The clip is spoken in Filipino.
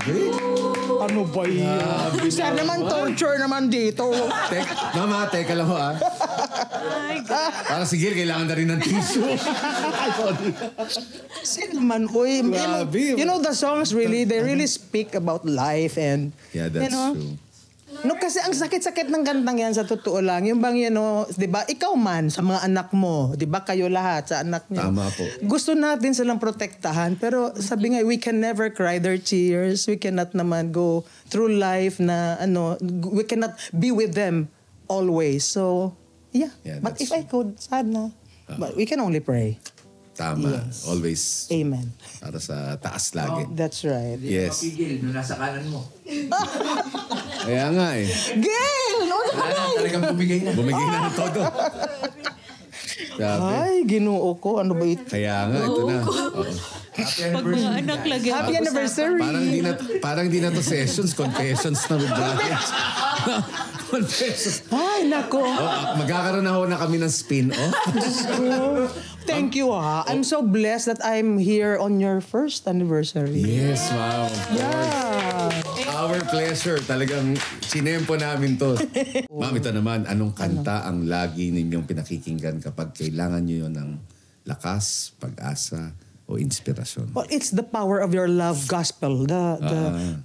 Grabe. Ano ba yan? Isa naman torture naman dito. Mama, teka lang ho Para sige, kailangan na rin ng tissue. Kasi naman, uy, you know the songs really, they really speak about life and, Yeah, that's true. No, kasi ang sakit-sakit ng kantang yan sa totoo lang. Yung bang, di ba, ikaw man sa mga anak mo, di ba kayo lahat sa anak niyo. Tama po. Gusto natin silang protektahan, pero sabi nga, we can never cry their tears. We cannot naman go through life na, we cannot be with them always. So, yeah. But if I could, sana. But we can only pray. Tama. Yes. Always. Amen. Para sa taas lagi. That's right. Yes. Mapigil nung nasa kanan mo. Kaya nga Gail! No, Talagang bumigay na. Bumigay na ng todo. Sabi. Ay, ginoo ko. Ano ba ito? Kaya nga, ito na. Pag mga anak lagi. Happy anniversary! Parang di na to sessions, confessions na with brothers. Confessions. Ay, nako. Magkakaroon na kami ng spin-off. Thank you, ha. I'm so blessed that I'm here on your first anniversary. Yes, wow. Yeah. Our pleasure. Talagang sinempo namin to. Ma'am, ito naman, anong kanta ang lagi ninyong pinakikinggan kapag kailangan nyo yun ng lakas, pag-asa, o inspirasyon? Well, it's the power of your love gospel. The